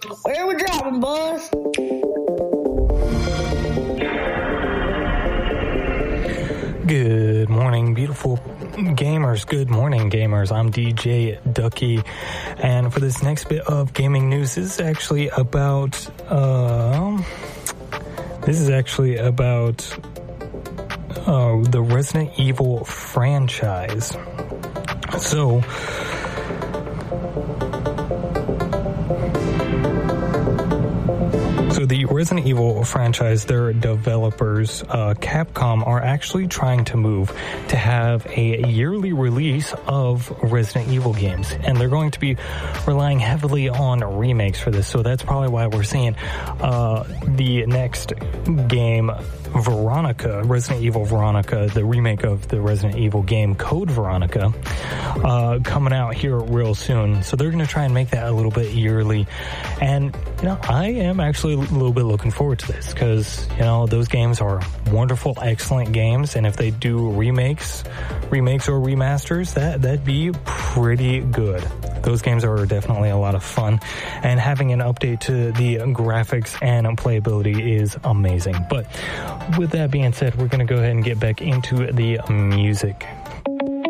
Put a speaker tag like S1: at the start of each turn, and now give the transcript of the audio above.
S1: Where we dropping, boys?
S2: Good morning, beautiful gamers. Good morning, gamers. I'm DJ Ducky, and for this next bit of gaming news, this is actually about the Resident Evil franchise. So the Resident Evil franchise, their developers, Capcom, are actually trying to move to have a yearly release of Resident Evil games. And they're going to be relying heavily on remakes for this. So that's probably why we're seeing the next game, Veronica, Resident Evil Veronica, the remake of the Resident Evil game Code Veronica, coming out here real soon. So they're going to try and make that a little bit yearly. And, I am actually a little bit looking forward to this because, those games are wonderful, excellent games. And if they do remakes or remasters, that'd be pretty good. Those games are definitely a lot of fun. And having an update to the graphics and playability is amazing. But with that being said, we're going to go ahead and get back into the music.